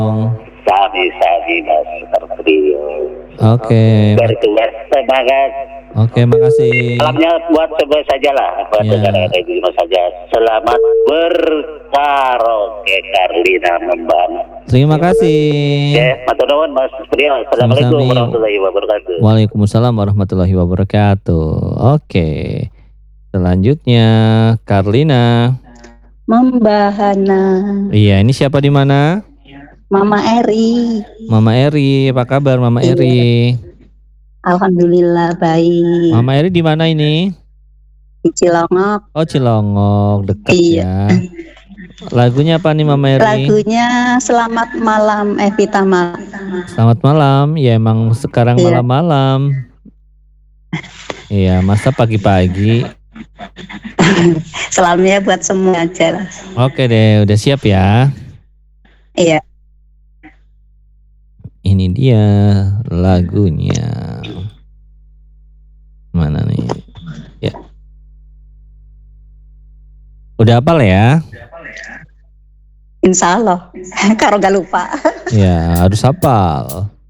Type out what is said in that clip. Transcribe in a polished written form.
Sabi-sabi Mas Artrio. Oke. Bertugas semangat. Oke, makasih. Salamnya buat semua saja lah, buat Ya. negara di mana saja. Selamat berkaraoke Carlina Memban. Terima kasih. Oke, matur nuwun Mas Artrio. Assalamualaikum Sami-sami. warahmatullahi wabarakatuh. Waalaikumsalam warahmatullahi wabarakatuh. Oke. Selanjutnya Carlina. Membahana. Iya, ini siapa di mana? Mama Eri. Mama Eri, apa kabar Mama Iya. Eri? Alhamdulillah baik. Mama Eri di mana ini? Di Cilongok. Oh, Cilongok, dekat Iya. ya. Lagunya apa nih Mama Eri? Lagunya Selamat Malam Evita Mal. Selamat malam. Ya emang sekarang Iya. malam-malam. Iya, masa pagi-pagi. Salamnya buat semua aja lah. Oke deh, udah siap ya. Iya. Ini dia lagunya. Mana nih? Ya. Udah hafal ya? Insya Allah. Karo gak lupa. Ya, harus hafal.